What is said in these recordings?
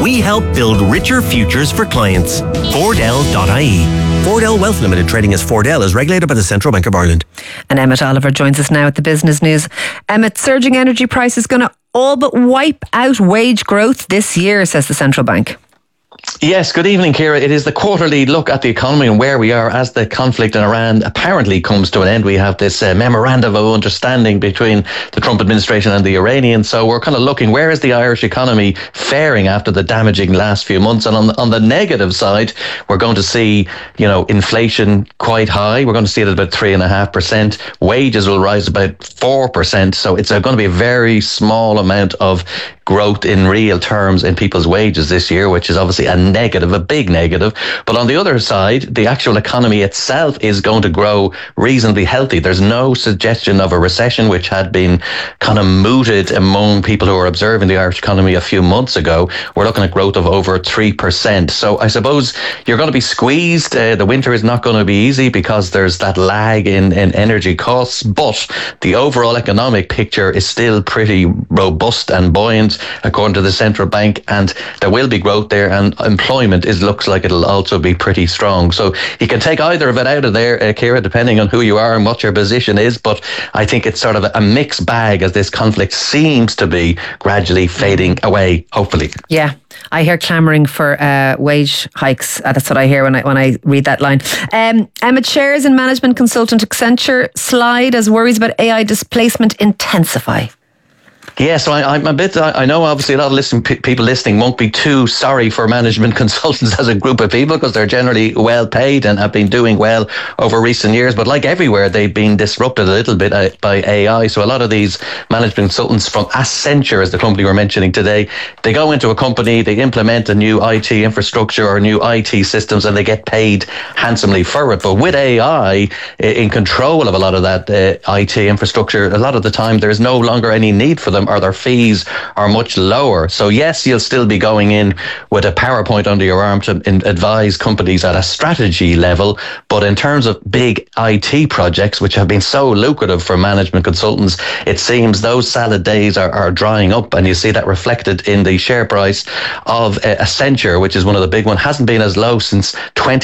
We help build richer futures for clients. Fordell.ie. Fordell Wealth Limited, trading as Fordell, is regulated by the Central Bank of Ireland. And Emmett Oliver joins us now at the Business News. Emmett, surging energy prices going to all but wipe out wage growth this year, says the Central Bank. Yes, good evening, Ciara. It is the quarterly look at the economy and where we are as the conflict in Iran apparently comes to an end. We have this memorandum of understanding between the Trump administration and the Iranians. So we're kind of looking, where is the Irish economy faring after the damaging last few months? And on the negative side, we're going to see, inflation quite high. We're going to see it at about 3.5%. Wages will rise about 4%. So it's going to be a very small amount of growth in real terms in people's wages this year, which is obviously a negative, a big negative. But on the other side, the actual economy itself is going to grow reasonably healthy. There's no suggestion of a recession, which had been kind of mooted among people who were observing the Irish economy a few months ago. We're looking at growth of over 3%. So I suppose you're going to be squeezed. The winter is not going to be easy because there's that lag in energy costs. But the overall economic picture is still pretty robust and buoyant, according to the central bank, and there will be growth there, and employment looks like it'll also be pretty strong. So you can take either of it out of there, Ciara, depending on who you are and what your position is. But I think it's sort of a mixed bag as this conflict seems to be gradually fading away, hopefully. Yeah, I hear clamouring for wage hikes. That's what I hear when I read that line. Emmett, shares in management consultant Accenture slide as worries about AI displacement intensify. Yeah, so I'm a bit, I know obviously a lot of people listening won't be too sorry for management consultants as a group of people, because they're generally well paid and have been doing well over recent years. But like everywhere, they've been disrupted a little bit by AI. So a lot of these management consultants from Accenture, as the company we're mentioning today, they go into a company, they implement a new IT infrastructure or new IT systems, and they get paid handsomely for it. But with AI in control of a lot of that IT infrastructure, a lot of the time there's no longer any need for them, or their fees are much lower. So yes, you'll still be going in with a PowerPoint under your arm to advise companies at a strategy level. But in terms of big IT projects, which have been so lucrative for management consultants, it seems those salad days are drying up. And you see that reflected in the share price of Accenture, which is one of the big ones, hasn't been as low since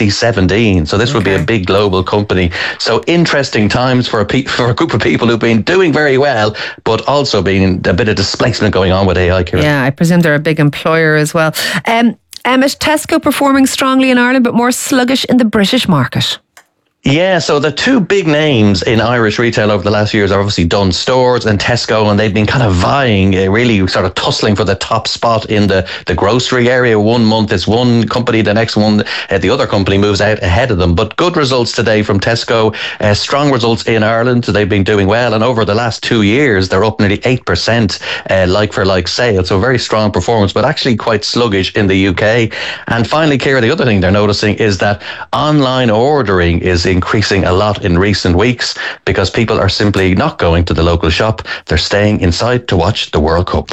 2017. So this would be a big global company. So interesting times for a group of people who've been doing very well, but also being a bit of displacement going on with AI, Ciara. Yeah, I presume they're a big employer as well. Emmett, Tesco performing strongly in Ireland but more sluggish in the British market. Yeah, so the two big names in Irish retail over the last few years are obviously Dunnes Stores and Tesco, and they've been kind of vying, really sort of tussling for the top spot in the grocery area. 1 month it's one company, the next one, the other company moves out ahead of them. But good results today from Tesco, strong results in Ireland. They've been doing well, and over the last 2 years, they're up nearly 8% like-for-like sales. So very strong performance, but actually quite sluggish in the UK. And finally, Ciara, the other thing they're noticing is that online ordering is increasing a lot in recent weeks because people are simply not going to the local shop. They're staying inside to watch the World Cup.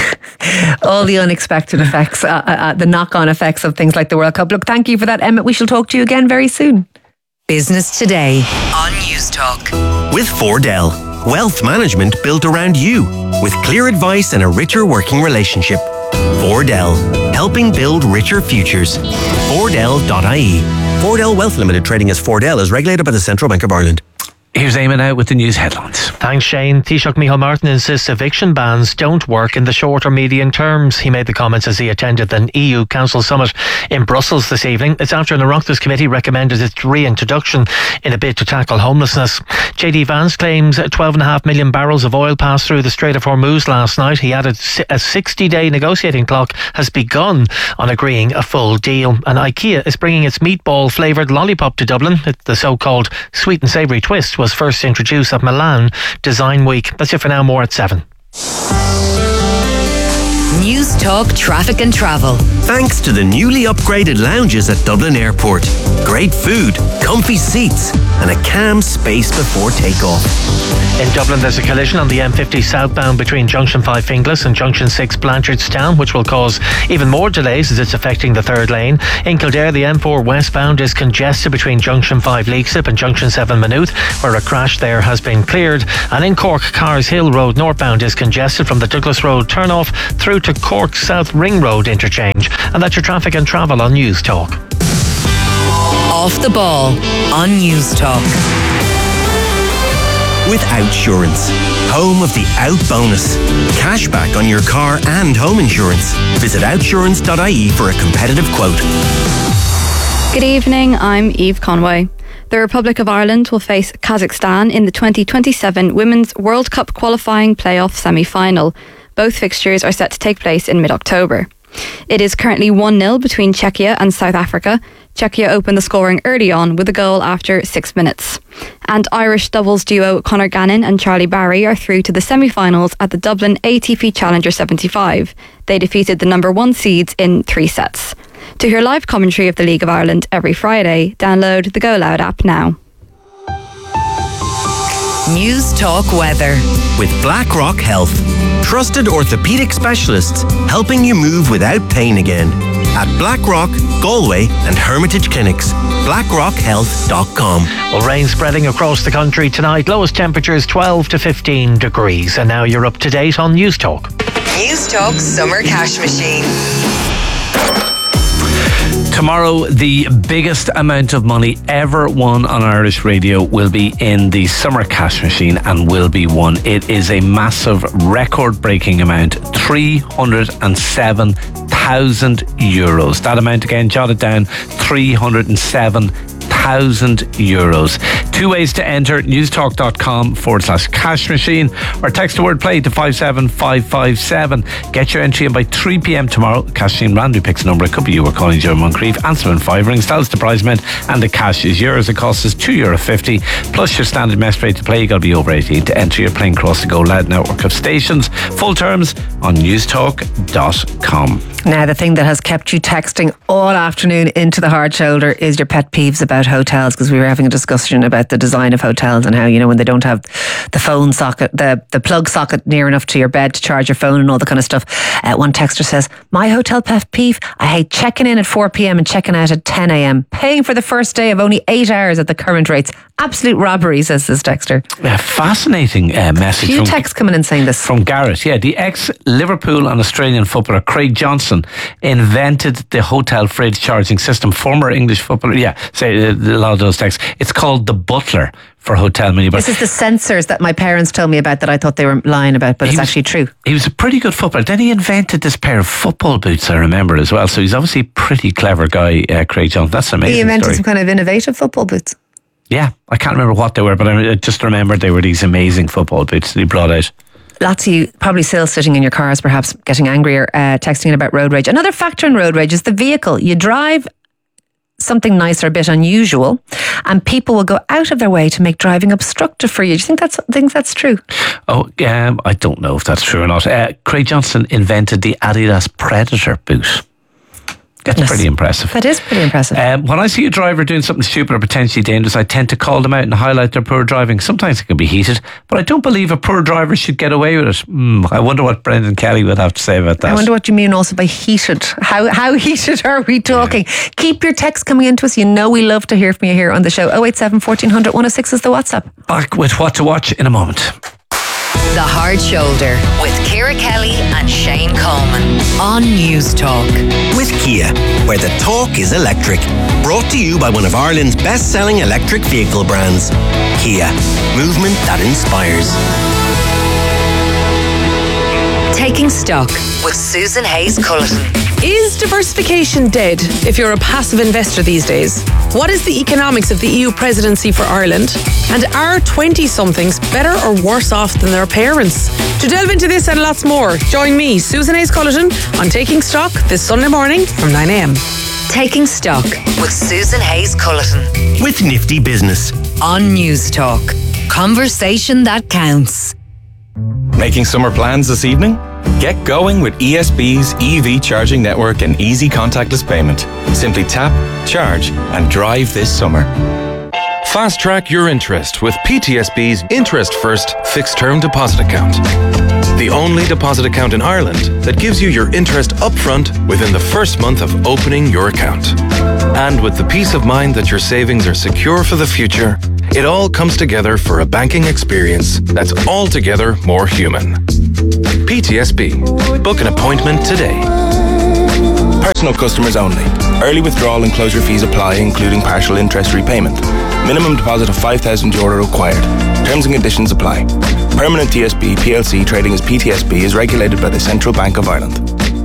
All the unexpected effects, the knock-on effects of things like the World Cup. Look, thank you for that, Emmett. We shall talk to you again very soon. Business Today on News Talk. With Fordell, wealth management built around you, with clear advice and a richer working relationship. Fordell, helping build richer futures. Fordell.ie. Fordell Wealth Limited, trading as Fordell, is regulated by the Central Bank of Ireland. Here's Eamon now with the news headlines. Thanks, Shane. Taoiseach Micheál Martin insists eviction bans don't work in the short or medium terms. He made the comments as he attended an EU Council summit in Brussels this evening. It's after an Oireachtas committee recommended its reintroduction in a bid to tackle homelessness. JD Vance claims 12.5 million barrels of oil passed through the Strait of Hormuz last night. He added a 60-day negotiating clock has begun on agreeing a full deal. And IKEA is bringing its meatball-flavoured lollipop to Dublin. The so-called sweet and savoury twist was first introduced at Milan Design Week. That's it for now. More at 7. News Talk Traffic and Travel. Thanks to the newly upgraded lounges at Dublin Airport. Great food, comfy seats, and a calm space before takeoff. In Dublin, there's a collision on the M50 southbound between Junction 5 Finglas and Junction 6 Blanchardstown, which will cause even more delays as it's affecting the third lane. In Kildare, the M4 westbound is congested between Junction 5 Leixlip and Junction 7 Maynooth, where a crash there has been cleared. And in Cork, Carrs Hill Road northbound is congested from the Douglas Road turnoff through to Cork South Ring Road interchange. And that's your traffic and travel on News Talk. Off the ball on News Talk. With Outsurance, home of the Out Bonus. Cashback on your car and home insurance. Visit outsurance.ie for a competitive quote. Good evening, I'm Eve Conway. The Republic of Ireland will face Kazakhstan in the 2027 Women's World Cup qualifying playoff semi-final. Both fixtures are set to take place in mid-October. It is currently 1-0 between Czechia and South Africa. Czechia opened the scoring early on with a goal after 6 minutes. And Irish doubles duo Conor Gannon and Charlie Barry are through to the semi-finals at the Dublin ATP Challenger 75. They defeated the number 1 seeds in 3 sets. To hear live commentary of the League of Ireland every Friday, download the Go Loud app now. News Talk weather. With BlackRock Health. Trusted orthopedic specialists helping you move without pain again. At BlackRock, Galway and Hermitage Clinics. BlackRockHealth.com. Well, rain spreading across the country tonight. Lowest temperatures 12 to 15 degrees. And now you're up to date on News Talk. News Talk Summer Cash Machine. Tomorrow, the biggest amount of money ever won on Irish radio will be in the Summer Cash Machine and will be won. It is a massive, record-breaking amount, €307,000. That amount again, jot it down, €307,000. 2 ways to enter: newstalk.com/cash machine or text the word play to 57557. Get your entry in by 3 p.m. tomorrow. Cash machine randomly picks a number. It could be you or calling Joe Moncrief. Answer in 5 rings. Tells the prize meant, and the cash is yours. It costs us €2.50 plus your standard mess rate to play. You got to be over 18 to enter. Your playing across the Go Loud network of stations. Full terms on newstalk.com. Now, the thing that has kept you texting all afternoon into the hard shoulder is your pet peeves about hotels, because we were having a discussion about the design of hotels and how, you know, when they don't have the phone socket, the plug socket near enough to your bed to charge your phone and all the kind of stuff. One texter says, my hotel pet peeve, I hate checking in at 4 p.m. and checking out at 10 a.m. Paying for the first day of only 8 hours at the current rates. Absolute robbery, says this texter. Fascinating message. Few texts coming in saying this. From Garrett. Yeah, the ex-Liverpool and Australian footballer Craig Johnson invented the hotel fridge charging system. Former English footballer. Yeah, say a lot of those texts. It's called the Butler for hotel minibar. This is the sensors that my parents told me about that I thought they were lying about, but it's actually true. He was a pretty good footballer. Then he invented this pair of football boots, I remember, as well. So he's obviously a pretty clever guy, Craig Johnson. That's an amazing He invented story. some kind of innovative football boots. Yeah, I can't remember what they were, but I just remembered they were these amazing football boots that he brought out. Lots of you probably still sitting in your cars, perhaps getting angrier, texting in about road rage. Another factor in road rage is the vehicle. You drive something nice or a bit unusual, and people will go out of their way to make driving obstructive for you. Do you think that's true? Oh, I don't know if that's true or not. Craig Johnson invented the Adidas Predator boot. That's pretty impressive. That is pretty impressive. When I see a driver doing something stupid or potentially dangerous, I tend to call them out and highlight their poor driving. Sometimes it can be heated, but I don't believe a poor driver should get away with it. I wonder what Brendan Kelly would have to say about that. I wonder what you mean also by heated. How heated are we talking? Yeah. Keep your texts coming into us. You know we love to hear from you here on the show. 087 1400 106 is the WhatsApp. Back with what to watch in a moment. The Hard Shoulder with Ciara Kelly and Shane Coleman on News Talk. With Kia, where the talk is electric. Brought to you by one of Ireland's best-selling electric vehicle brands. Kia, movement that inspires. Taking Stock with Susan Hayes-Culleton. Is diversification dead if you're a passive investor these days? What is the economics of the EU presidency for Ireland? And are 20-somethings better or worse off than their parents? To delve into this and lots more, join me, Susan Hayes-Culleton, on Taking Stock this Sunday morning from 9 a.m. Taking Stock with Susan Hayes-Culleton. With Nifty Business. On News Talk. Conversation that counts. Making summer plans this evening? Get going with ESB's EV charging network and easy contactless payment. Simply tap, charge, and drive this summer. Fast track your interest with PTSB's Interest First Fixed Term Deposit Account. The only deposit account in Ireland that gives you your interest upfront within the first month of opening your account. And with the peace of mind that your savings are secure for the future, it all comes together for a banking experience that's altogether more human. PTSB. Book an appointment today. Personal customers only. Early withdrawal and closure fees apply, including partial interest repayment. Minimum deposit of €5,000 required. Terms and conditions apply. Permanent TSB PLC trading as PTSB is regulated by the Central Bank of Ireland.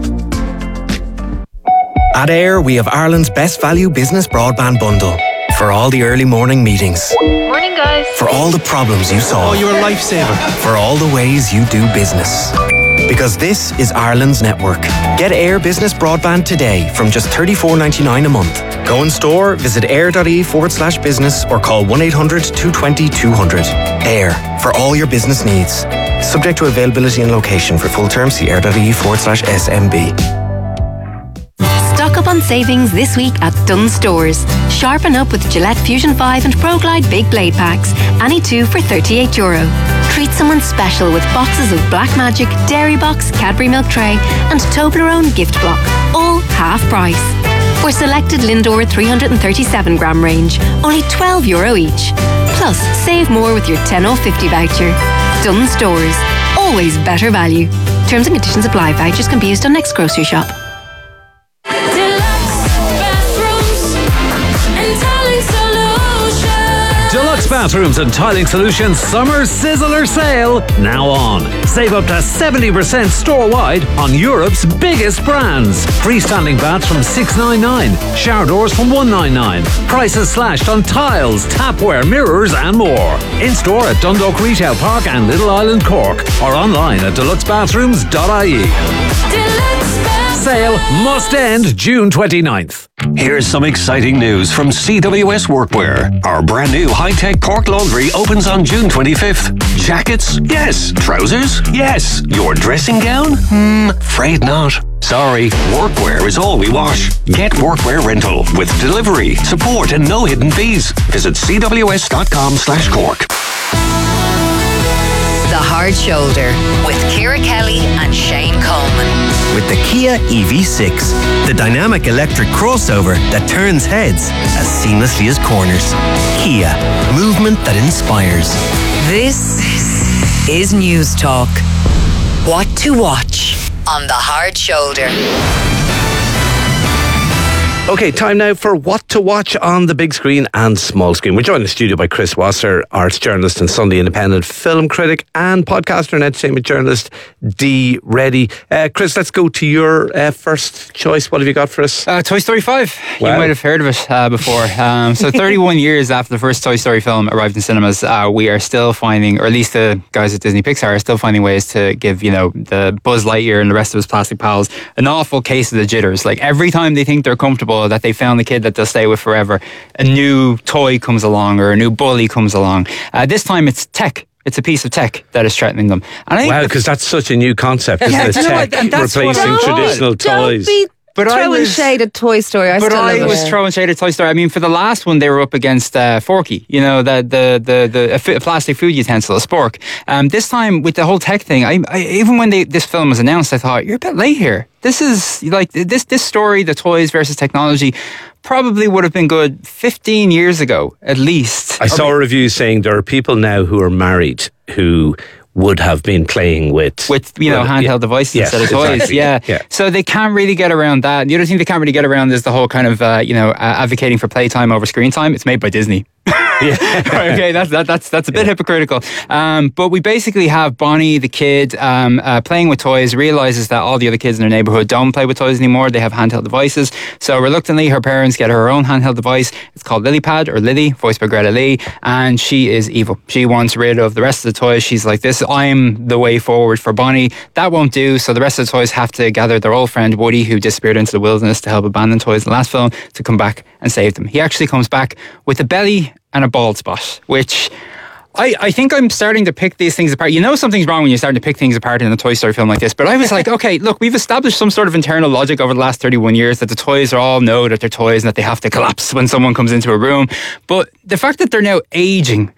At AIR, we have Ireland's best value business broadband bundle. For all the early morning meetings. Morning, guys. For all the problems you solve. Oh, you're a lifesaver. For all the ways you do business. Because this is Ireland's network. Get AIR Business Broadband today from just $34.99 a month. Go in store, visit air.ie/business or call 1-800-220-200. AIR, for all your business needs. Subject to availability and location. For full terms, see air.ie/SMB. Stock up on savings this week at Dunnes Stores. Sharpen up with Gillette Fusion 5 and ProGlide Big Blade Packs. Any two for €38. Treat someone special with boxes of Black Magic, Dairy Box, Cadbury Milk Tray and Toblerone Gift Block. All half price. For selected Lindor 337-gram range, only €12 each. Plus, save more with your 10 off 50 voucher. Dunnes Stores. Always better value. Terms and conditions apply. Vouchers can be used on next grocery shop. Deluxe Bathrooms and Tiling Solutions Summer Sizzler Sale now on. Save up to 70% store-wide on Europe's biggest brands. Freestanding baths from $699, shower doors from $199. Prices slashed on tiles, tapware, mirrors and more. In-store at Dundalk Retail Park and Little Island Cork or online at deluxebathrooms.ie. Sale must end June 29th. Here's some exciting news from CWS Workwear. Our brand new high-tech Cork laundry opens on June 25th. Jackets? Yes. Trousers? Yes. Your dressing gown? Afraid not. Sorry, workwear is all we wash. Get workwear rental with delivery, support and no hidden fees. Visit cws.com/Cork. The Hard Shoulder with Ciara Kelly and Shane Coleman. With the Kia EV6, the dynamic electric crossover that turns heads as seamlessly as corners. Kia, movement that inspires. This is News Talk. What to watch on The Hard Shoulder. Okay, time now for what to watch on the big screen and small screen. We're joined in the studio by Chris Wasser, arts journalist and Sunday Independent film critic and podcaster and entertainment journalist, Dee Reddy. Chris, let's go to your first choice. What have you got for us? Toy Story 5. Wow. You might have heard of it before. So 31 years after the first Toy Story film arrived in cinemas, we are still finding, or at least the guys at Disney Pixar are still finding ways to give, the Buzz Lightyear and the rest of his plastic pals an awful case of the jitters. Like every time they think they're comfortable, that they found the kid that they'll stay with forever, a new toy comes along or a new bully comes along. This time it's tech. It's a piece of tech that is threatening them. And I think because that's such a new concept, isn't it? Tech replacing traditional toys. Throwing shade at Toy Story. I was throwing shade at Toy Story. I mean, for the last one, they were up against Forky, the plastic food utensil, a spork. This time, with the whole tech thing, I even when this film was announced, I thought, you're a bit late here. This is like this story, the toys versus technology, probably would have been good 15 years ago, at least. I saw a review saying there are people now who are married who would have been playing with handheld devices instead of toys. Exactly. Yeah. So they can't really get around that. The other thing they can't really get around is the whole kind of advocating for playtime over screen time. It's made by Disney. Okay, that's a bit hypocritical. But we basically have Bonnie, the kid, playing with toys, realizes that all the other kids in her neighborhood don't play with toys anymore. They have handheld devices. So reluctantly, her parents get her own handheld device. It's called Lilypad, or Lily, voiced by Greta Lee, and she is evil. She wants rid of the rest of the toys. She's like, I'm the way forward for Bonnie. That won't do. So the rest of the toys have to gather their old friend Woody, who disappeared into the wilderness to help abandon toys in the last film, to come back and save them. He actually comes back with a belly and a bald spot, which I think I'm starting to pick these things apart. Something's wrong when you're starting to pick things apart in a Toy Story film like this. But I was like, okay, look, we've established some sort of internal logic over the last 31 years that the toys all know that they're toys and that they have to collapse when someone comes into a room. But the fact that they're now aging,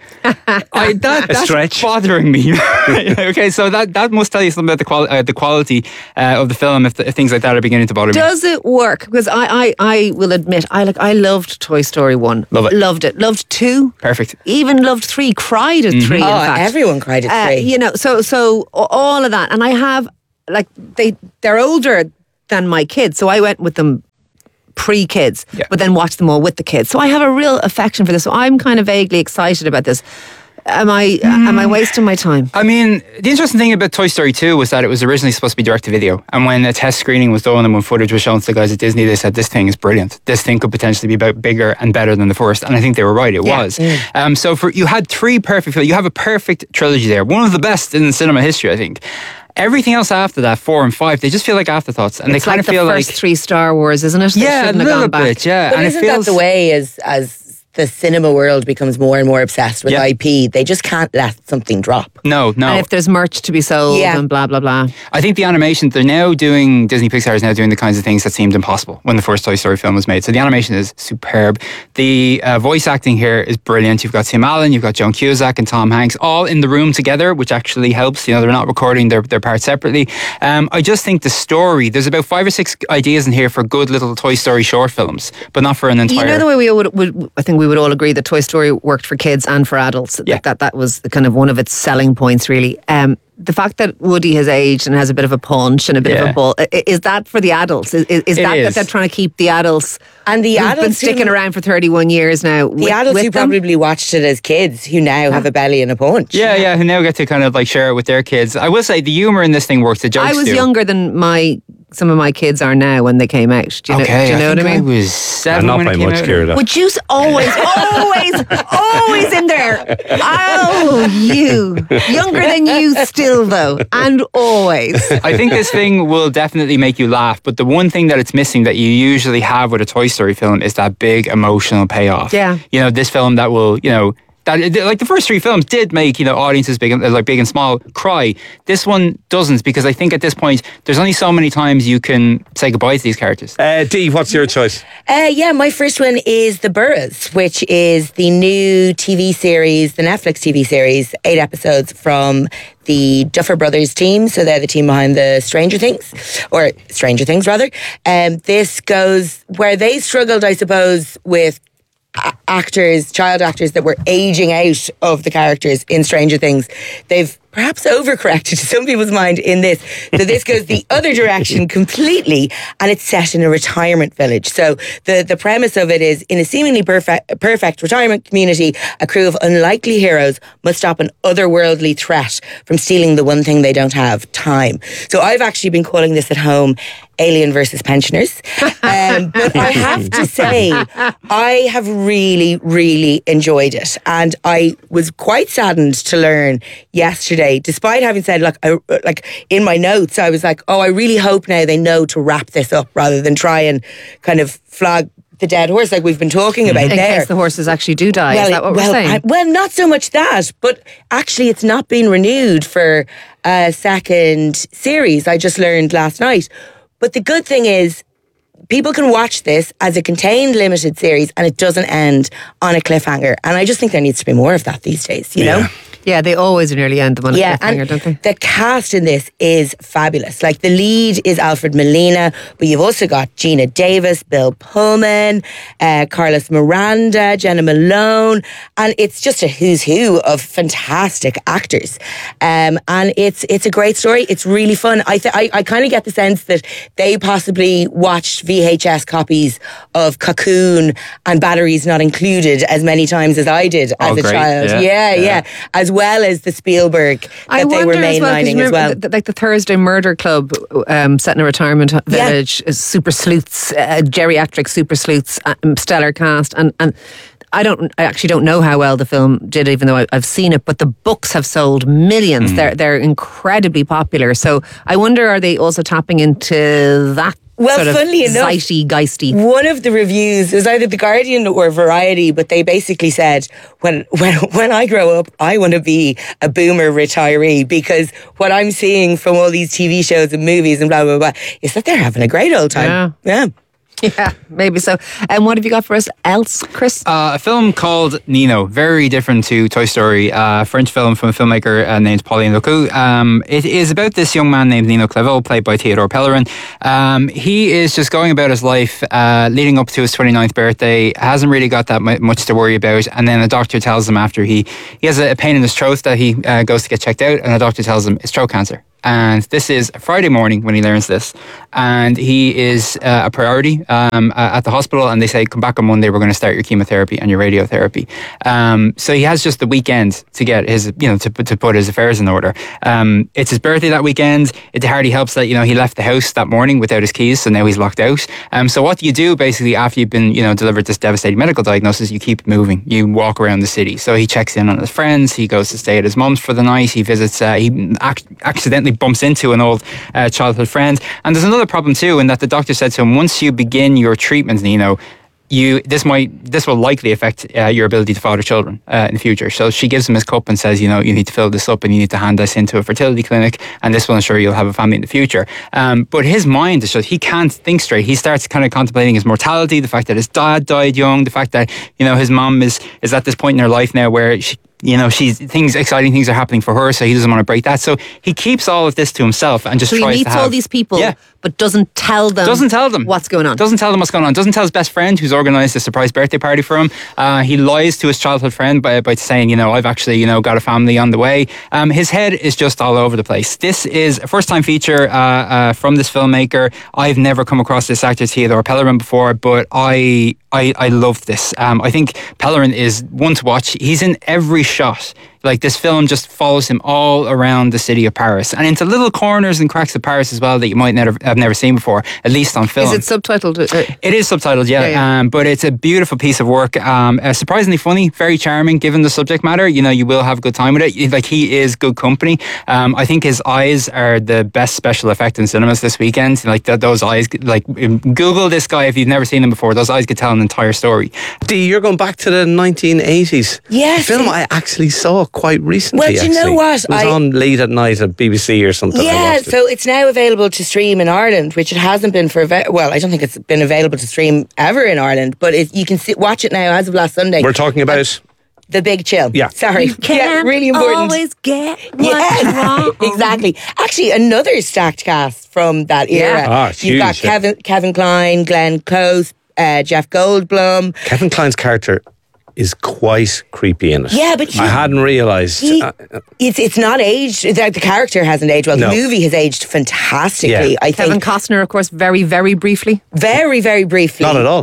that's bothering me. Okay, so that must tell you something about the quality of the film if things like that are beginning to bother me. Does it work? Because I will admit, I loved Toy Story 1. Loved it. Loved 2. Perfect. Even loved 3. Cried at 3, in fact. Everyone cried at 3. So all of that. And I have like they're older than my kids, so I went with them pre-kids, but then watched them all with the kids. So I have a real affection for this. So I'm kind of vaguely excited about this. Am I wasting my time? I mean, the interesting thing about Toy Story 2 was that it was originally supposed to be direct-to-video. And when a test screening was done and when footage was shown to the guys at Disney, they said, this thing is brilliant. This thing could potentially be bigger and better than the first. And I think they were right. It was. So you had 3 perfect films. You have a perfect trilogy there. One of the best in cinema history, I think. Everything else after that, 4 and 5, they just feel like afterthoughts. And it's they kind of like feel the like... first 3 Star Wars, isn't it? Yeah, a little bit, yeah. But and isn't that the way as the cinema world becomes more and more obsessed with IP? They just can't let something drop. No. And if there's merch to be sold and blah, blah, blah. I think the animation, Disney Pixar is now doing the kinds of things that seemed impossible when the first Toy Story film was made. So the animation is superb. The voice acting here is brilliant. You've got Tim Allen, you've got Joan Cusack and Tom Hanks all in the room together, which actually helps. You know, they're not recording their parts separately. I just think the story, there's about 5 or 6 ideas in here for good little Toy Story short films, but not for an entire... You know the way I think we would all agree that Toy Story worked for kids and for adults. Yeah. That was kind of one of its selling points, really. The fact that Woody has aged and has a bit of a punch and a bit of a bull, is that for the adults? Is that they're trying to keep the adults and the adults been sticking around for 31 years now? The adults who probably watched it as kids who now have a belly and a punch. Yeah, who now get to kind of like share it with their kids. I will say the humour in this thing works. The jokes I was do. younger than some of my kids are now when they came out. Do you know what I mean? I was 7 not when by it came much, out. Ciara. Would you always in there? Oh, you younger than you still though, and always. I think this thing will definitely make you laugh, but the one thing that it's missing that you usually have with a Toy Story film is that big emotional payoff. Yeah. You know, this film that will, that, like the first 3 films did make audiences big and small cry. This one doesn't, because I think at this point there's only so many times you can say goodbye to these characters. Dee, what's your choice? My first one is The Burrows, which is the new TV series, the Netflix TV series, 8 episodes from the Duffer Brothers team. So they're the team behind the Stranger Things rather. This goes where they struggled, I suppose, with child actors that were aging out of the characters in Stranger Things. They've perhaps overcorrected to some people's mind in this. So this goes the other direction completely, and it's set in a retirement village. So the premise of it is, in a seemingly perfect retirement community, a crew of unlikely heroes must stop an otherworldly threat from stealing the one thing they don't have, time. So I've actually been calling this at home Alien versus Pensioners. But I have to say, I have really, really enjoyed it. And I was quite saddened to learn yesterday, despite having said, in my notes, I was like, I really hope now they know to wrap this up rather than try and kind of flog the dead horse like we've been talking about in there. case the horses actually do die. Is that what we're saying? Not so much that, but actually it's not been renewed for a second series. I just learned last night. But the good thing is, people can watch this as a contained limited series and it doesn't end on a cliffhanger. And I just think there needs to be more of that these days, you know? Yeah, they always nearly end them on a cliffhanger, don't they? The cast in this is fabulous. Like, the lead is Alfred Molina, but you've also got Gina Davis, Bill Pullman, Carlos Miranda, Jenna Malone, and it's just a who's who of fantastic actors. And it's a great story. It's really fun. I kind of get the sense that they possibly watched VHS copies of Cocoon and Batteries Not Included as many times as I did as a child. Yeah. As well as the Spielberg that they were mainlining as well. Like the Thursday Murder Club, set in a retirement village, super sleuths, geriatric super sleuths, stellar cast, and I actually don't know how well the film did, even though I've seen it, but the books have sold millions. They're incredibly popular. So I wonder, are they also tapping into that? Well, sort of funnily enough, geisty. One of the reviews, it was either The Guardian or Variety, but they basically said, when I grow up, I want to be a boomer retiree, because what I'm seeing from all these TV shows and movies and blah, blah, blah, is that they're having a great old time. Yeah, maybe so. And what have you got for us else, Chris? A film called Nino, very different to Toy Story, a French film from a filmmaker named Pauline Lecou. It is about this young man named Nino Claveau, played by Theodore Pellerin. He is just going about his life leading up to his 29th birthday, hasn't really got that much to worry about, and then a doctor tells him after he has a pain in his throat that he goes to get checked out, and the doctor tells him it's throat cancer. And this is Friday morning when he learns this. And he is a priority at the hospital, and they say, come back on Monday, we're going to start your chemotherapy and your radiotherapy. So he has just the weekend to get his, to put his affairs in order. It's his birthday that weekend. It hardly helps that, he left the house that morning without his keys, so now he's locked out. So what do you do basically after you've been, delivered this devastating medical diagnosis? You keep moving. You walk around the city. So he checks in on his friends. He goes to stay at his mum's for the night. He visits, he accidentally bumps into an old childhood friend. And there's another problem too, in that the doctor said to him, once you begin your treatment, this will likely affect your ability to father children in the future. So she gives him his cup and says, you need to fill this up and you need to hand this into a fertility clinic, and this will ensure you'll have a family in the future. But his mind is just, he can't think straight. He starts kind of contemplating his mortality, the fact that his dad died young, the fact that, his mum is at this point in her life now where she, exciting things are happening for her, so he doesn't want to break that. So he keeps all of this to himself and just tries to have... So he meets all these people, but doesn't tell them what's going on. Doesn't tell them what's going on. Doesn't tell his best friend who's organised a surprise birthday party for him. He lies to his childhood friend by saying, I've actually, got a family on the way. His head is just all over the place. This is a first-time feature from this filmmaker. I've never come across this actor, Theodore Pellerin, before, but I loved this. I think Pellerin is one to watch. He's in every shot. Like, this film just follows him all around the city of Paris and into little corners and cracks of Paris as well that you might have never seen before, at least on film. Is it subtitled? It is subtitled, yeah. But it's a beautiful piece of work. Surprisingly funny, very charming given the subject matter. You will have a good time with it. Like, he is good company. I think his eyes are the best special effect in cinemas this weekend. Like, those eyes, like, Google this guy if you've never seen him before. Those eyes could tell an entire story. Dee, you're going back to the 1980s. Yes. A film I actually saw quite recently. Well, do you know what? It was on late at night at BBC or something. Yeah, so it's now available to stream in Ireland, which it hasn't been for I don't think it's been available to stream ever in Ireland, but you can watch it now as of last Sunday. We're talking about The Big Chill. Yeah. Sorry. You can't really important. always get what you want. Exactly. Actually, another stacked cast from that era. Ah, You've got Kevin Kline, Glenn Close, Jeff Goldblum. Kevin Kline's character is quite creepy in it. Yeah, but I hadn't realised. It's not aged. The character hasn't aged well. No. The movie has aged fantastically. Yeah. I think. Kevin Costner, of course, very, very briefly. Very, very briefly. Not at all.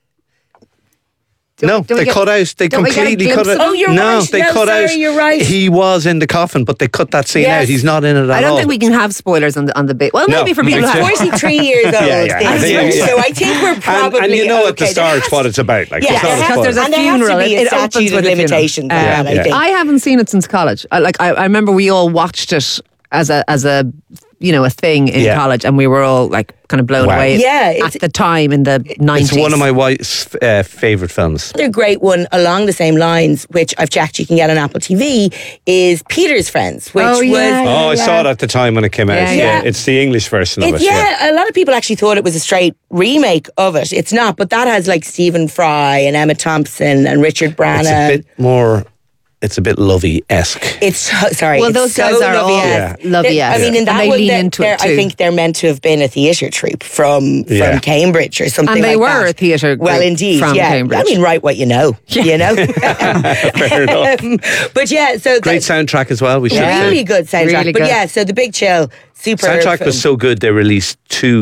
They cut out. They completely cut out. Oh, you're right. They cut out. You're right. He was in the coffin, but they cut that scene out. He's not in it at all. I don't think we can have spoilers on the bit. Well, maybe for people who He's 43 years old. So I think we're probably and you know at the start what it's about. Like, there's a funeral. It opens with limitations. I haven't seen it since college. I remember we all watched it as a a thing in college, and we were all like kind of blown away at the time in the 90s. It's one of my wife's favourite films. Another great one along the same lines, which I've checked you can get on Apple TV, is Peter's Friends, which I saw it at the time when it came out. Yeah. It's the English version of it. A lot of people actually thought it was a straight remake of it. It's not, but that has like Stephen Fry and Emma Thompson and Richard Branagh. It's a bit more... It's a bit Lovey-esque. Well, those guys are all Lovey-esque. I mean, in that and they one, lean into it too. I think they're meant to have been a theatre troupe from Cambridge or something like that. And they were a theatre group from Cambridge. I mean, write what you know, you know? Fair enough. But so... Great soundtrack as well, we should say. Really good soundtrack. Really but good. So The Big Chill, super... Soundtrack was so good, they released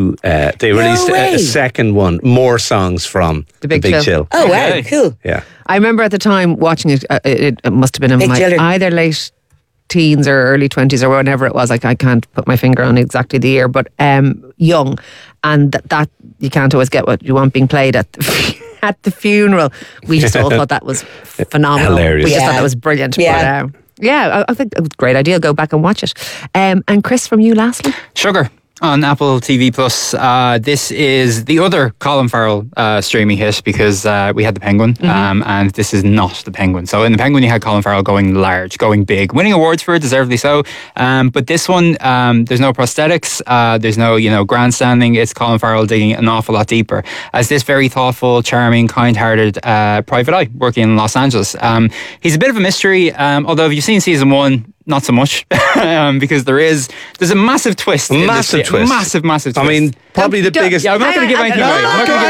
a second one, more songs from The Big Chill. Oh, wow, cool. Yeah. I remember at the time watching it, it must have been in my either late teens or early 20s or whenever it was. I can't put my finger on exactly the year, but young. And that you can't always get what you want being played at the funeral. We just all thought that was phenomenal. Hilarious. We just thought that was brilliant. Yeah. But, I think it was a great idea. Go back and watch it. And Chris, from you lastly? Sugar on Apple TV Plus. This is the other Colin Farrell streaming hit, because we had The Penguin, and this is not The Penguin. So in The Penguin you had Colin Farrell going large, going big, winning awards for it, deservedly so. But this one, there's no prosthetics, there's no grandstanding. It's Colin Farrell digging an awful lot deeper as this very thoughtful, charming, kind-hearted private eye working in Los Angeles. He's a bit of a mystery, although if you've seen season 1, not so much, because there's a massive twist. Massive twist. Massive twist. I mean, probably the biggest. Yeah, I'm not going to give anything away.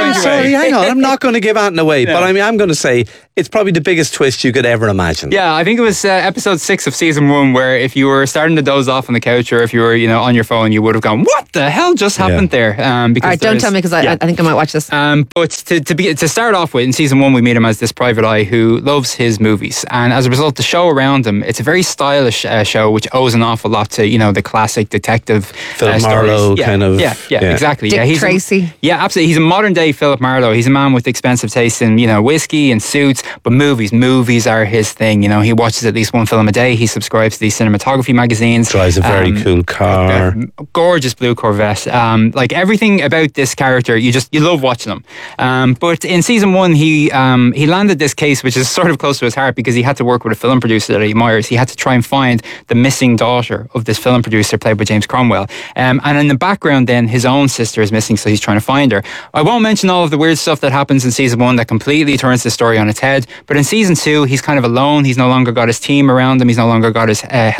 Hang on. I'm not going to give anything away, but I mean, I'm going to say it's probably the biggest twist you could ever imagine. Yeah, I think it was episode 6 of season 1 where if you were starting to doze off on the couch or if you were, on your phone, you would have gone, "What the hell just happened there?" Because all right, don't tell me because I think I might watch this. But to start off with, in season 1, we meet him as this private eye who loves his movies, and as a result, the show around him, it's a very stylish show which owes an awful lot to the classic detective Philip Marlowe kind of. Yeah, exactly. Dick Tracy. Absolutely. He's a modern day Philip Marlowe. He's a man with expensive taste in whiskey and suits, but movies are his thing. He watches at least one film a day. He subscribes to these cinematography magazines. Drives a very cool car. Gorgeous blue Corvette. Like everything about this character, you love watching him. But in season 1, he landed this case, which is sort of close to his heart because he had to work with a film producer that he admires. He had to try and find the missing daughter of this film producer played by James Cromwell. And in the background then, his own sister is missing, so he's trying to find her. I won't mention all of the weird stuff that happens in season 1 that completely turns the story on its head, but in season 2, he's kind of alone. He's no longer got his team around him. He's no longer got his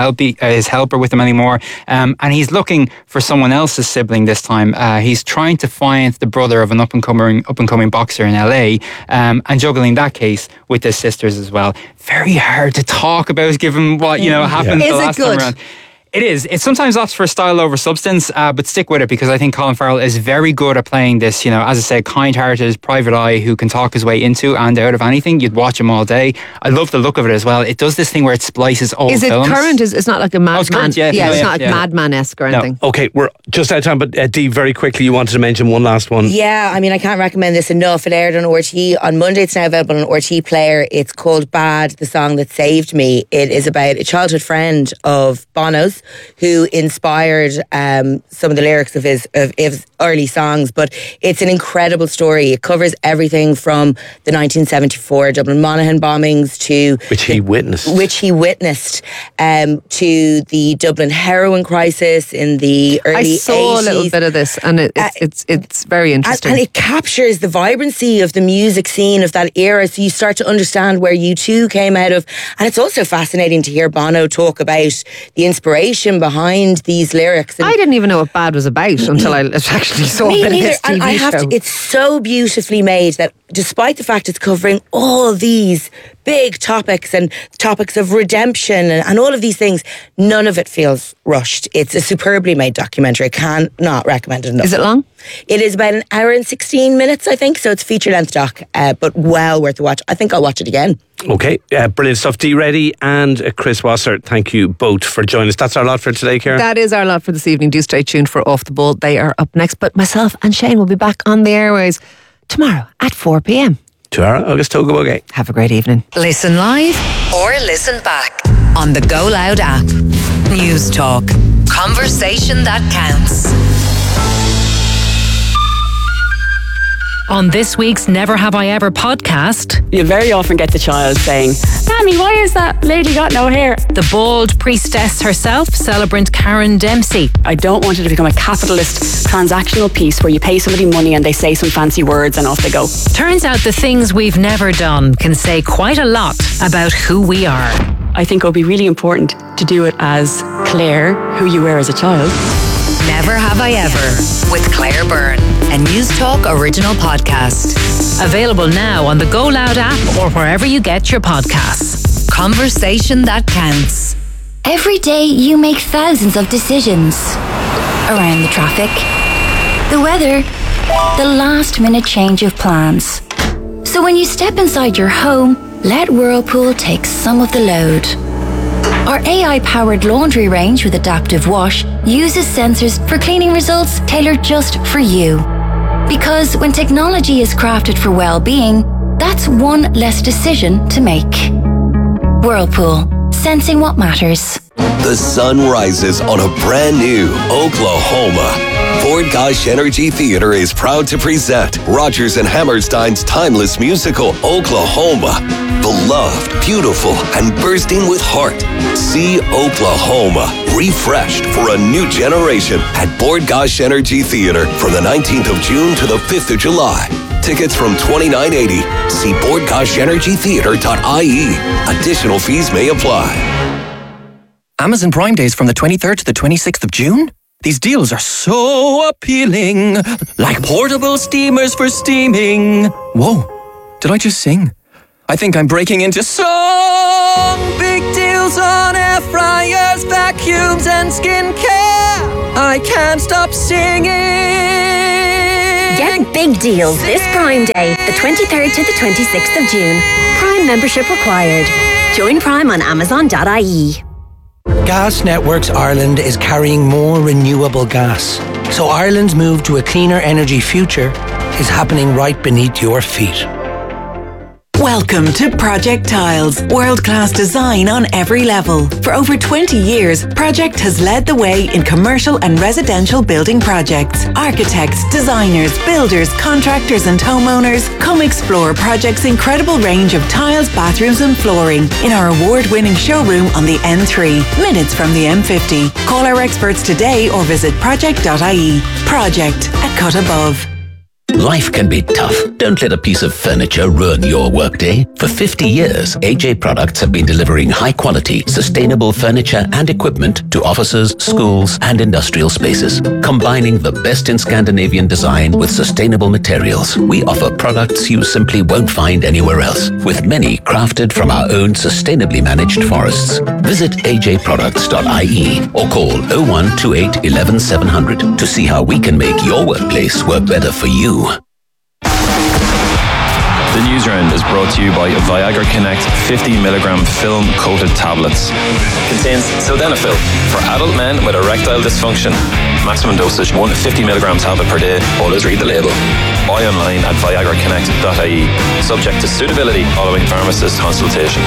helper with him anymore. And he's looking for someone else's sibling this time. He's trying to find the brother of an up-and-coming boxer in LA, and juggling that case with his sisters as well. Very hard to talk about given what happened the last time around. It is. It sometimes opts for style over substance, but stick with it because I think Colin Farrell is very good at playing this, as I say, kind-hearted private eye who can talk his way into and out of anything. You'd watch him all day. I love the look of it as well. It does this thing where it splices old films. Is it current? It's not like a Madman. It's current, yeah. It's not like Madman-esque or anything. No. Okay, we're just out of time, but Dee, very quickly, you wanted to mention one last one. Yeah, I mean, I can't recommend this enough. It aired on RTÉ on Monday. It's now available on RTÉ Player. It's called Bad, the Song That Saved Me. It is about a childhood friend of Bono's who inspired some of the lyrics of his early songs, but it's an incredible story. It covers everything from the 1974 Dublin Monaghan bombings to which he witnessed to the Dublin heroin crisis in the early 80s. I saw a little bit of this, and it's very interesting. And it captures the vibrancy of the music scene of that era, so you start to understand where U2 came out of. And it's also fascinating to hear Bono talk about the inspiration behind these lyrics. And I didn't even know what Bad was about until I actually saw it in his TV show. It's so beautifully made that despite the fact it's covering all these big topics and topics of redemption and all of these things, none of it feels rushed. It's a superbly made documentary. I cannot recommend it enough. Is it long? It is about 1 hour and 16 minutes, I think, so it's feature-length doc, but well worth a watch. I think I'll watch it again. Okay, brilliant stuff. Dee Reddy and Chris Wasser, thank you both for joining us. That's our lot for today, Ciara. That is our lot for this evening. Do stay tuned for Off the Ball. They are up next, but myself and Shane will be back on the airways tomorrow at 4 p.m. Ciara, August Toga Bogey. Have a great evening. Listen live or listen back on the Go Loud app. News Talk. Conversation that counts. On this week's Never Have I Ever podcast, you very often get the child saying, "Mammy, why has that lady got no hair?" The bald priestess herself, celebrant Karen Dempsey. I don't want it to become a capitalist transactional piece where you pay somebody money and they say some fancy words and off they go. Turns out the things we've never done can say quite a lot about who we are. I think it would be really important to do it as Claire, who you were as a child. Never Have I Ever with Claire Byrne, a News Talk original podcast. Available now on the Go Loud app or wherever you get your podcasts. Conversation that counts. Every day you make thousands of decisions. Around the traffic, the weather, the last minute change of plans. So when you step inside your home, let Whirlpool take some of the load. Our AI-powered laundry range with Adaptive Wash uses sensors for cleaning results tailored just for you. Because when technology is crafted for well-being, that's one less decision to make. Whirlpool, sensing what matters. The sun rises on a brand new Oklahoma. Ford Gosh Energy Theater is proud to present Rodgers and Hammerstein's timeless musical, Oklahoma. Beloved, beautiful, and bursting with heart. See Oklahoma, refreshed for a new generation at Ford Gosh Energy Theater from the 19th of June to the 5th of July. Tickets from $29.80. See BoardGoshEnergyTheater.ie. Additional fees may apply. Amazon Prime Days from the 23rd to the 26th of June? These deals are so appealing, like portable steamers for steaming. Whoa, did I just sing? I think I'm breaking into song. Big deals on air fryers, vacuums and skincare. I can't stop singing. Get big deals this Prime Day, the 23rd to the 26th of June. Prime membership required. Join Prime on Amazon.ie. Gas Networks Ireland is carrying more renewable gas. So Ireland's move to a cleaner energy future is happening right beneath your feet. Welcome to Project Tiles, world-class design on every level. For over 20 years, Project has led the way in commercial and residential building projects. Architects, designers, builders, contractors and homeowners, come explore Project's incredible range of tiles, bathrooms and flooring in our award-winning showroom on the N3, minutes from the M50. Call our experts today or visit project.ie. Project, a cut above. Life can be tough. Don't let a piece of furniture ruin your workday. For 50 years, AJ Products have been delivering high-quality, sustainable furniture and equipment to offices, schools, and industrial spaces. Combining the best in Scandinavian design with sustainable materials, we offer products you simply won't find anywhere else, with many crafted from our own sustainably managed forests. Visit ajproducts.ie or call 0128 11 700 to see how we can make your workplace work better for you. The Newsround is brought to you by Viagra Connect 50mg film coated tablets. Contains sildenafil for adult men with erectile dysfunction. Maximum dosage 1 50mg tablet per day. Always read the label. Buy online at viagraconnect.ie. Subject to suitability following pharmacist consultation.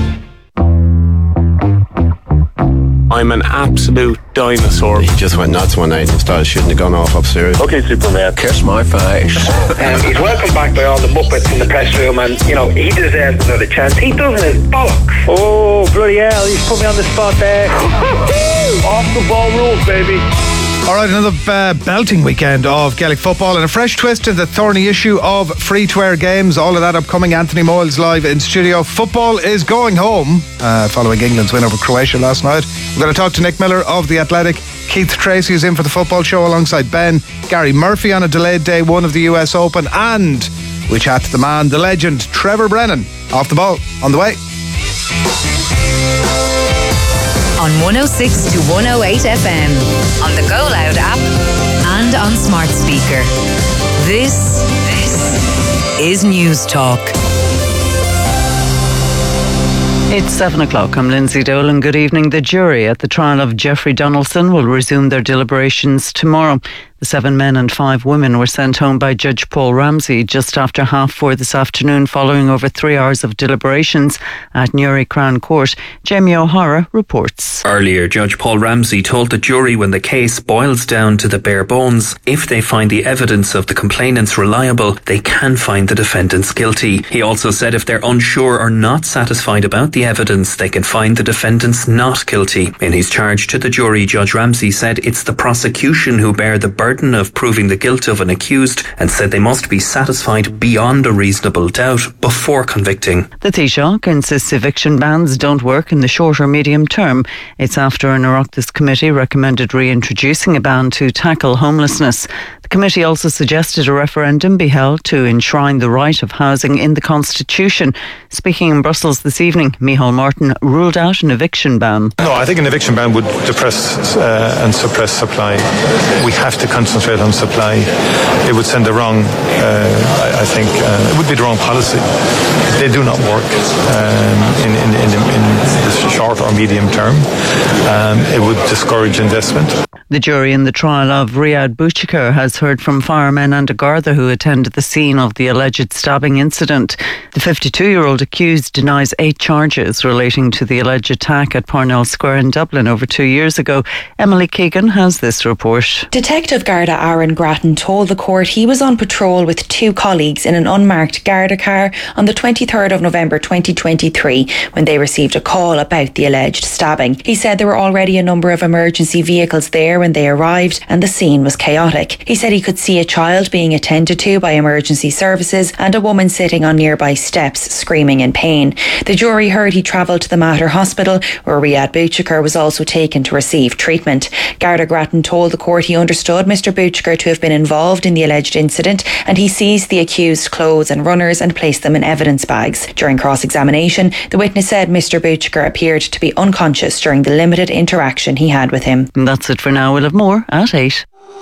I'm an absolute dinosaur. He just went nuts one night and thought it shouldn't have gone off upstairs. Okay, Superman. Kiss my face. He's welcomed back by all the Muppets in the press room, and, you know, he deserves another chance. He doesn't his bollocks. Oh, bloody hell, he's put me on the spot there. Off the ball rules, baby. All right, another belting weekend of Gaelic football and a fresh twist to the thorny issue of free-to-air games. All of that upcoming. Anthony Moyles live in studio. Football is going home following England's win over Croatia last night. We're going to talk to Nick Miller of The Athletic. Keith Tracy is in for the football show alongside Ben. Gary Murphy on a delayed day one of the US Open. And we chat to the man, the legend, Trevor Brennan. Off the ball, on the way. On 106 to 108 FM, on the Go Loud app, and on smart speaker. This is News Talk. It's 7 o'clock. I'm Lindsay Dolan. Good evening. The jury at the trial of Jeffrey Donaldson will resume their deliberations tomorrow. The 7 men and 5 women were sent home by Judge Paul Ramsey just after 4:30 this afternoon, following over 3 hours of deliberations at Newry Crown Court. Jamie O'Hara reports. Earlier, Judge Paul Ramsey told the jury when the case boils down to the bare bones, if they find the evidence of the complainants reliable, they can find the defendants guilty. He also said if they're unsure or not satisfied about the evidence, they can find the defendants not guilty. In his charge to the jury, Judge Ramsey said it's the prosecution who bear the burden of proving the guilt of an accused, and said they must be satisfied beyond a reasonable doubt before convicting. The Taoiseach insists eviction bans don't work in the short or medium term. It's after an Oireachtas committee recommended reintroducing a ban to tackle homelessness. The committee also suggested a referendum be held to enshrine the right of housing in the Constitution. Speaking in Brussels this evening, Micheál Martin ruled out an eviction ban. No, I think an eviction ban would depress and suppress supply. We have to concentrate on supply. It would send the wrong, I think, it would be the wrong policy. They do not work in the short or medium term. It would discourage investment. The jury in the trial of Riyad Bouchikar has heard from firemen and a Garda who attended the scene of the alleged stabbing incident. The 52-year-old accused denies 8 charges relating to the alleged attack at Parnell Square in Dublin over 2 years ago. Emily Keegan has this report. Detective Garda Aaron Grattan told the court he was on patrol with 2 colleagues in an unmarked Garda car on the 23rd of November 2023 when they received a call about the alleged stabbing. He said there were already a number of emergency vehicles there there when they arrived and the scene was chaotic. He said he could see a child being attended to by emergency services and a woman sitting on nearby steps screaming in pain. The jury heard he travelled to the Mater Hospital, where Riyad Bouchikar was also taken to receive treatment. Garda Grattan told the court he understood Mr Bouchikar to have been involved in the alleged incident, and he seized the accused's clothes and runners and placed them in evidence bags. During cross-examination, the witness said Mr Bouchikar appeared to be unconscious during the limited interaction he had with him. And that's it for now. We'll have more at 8.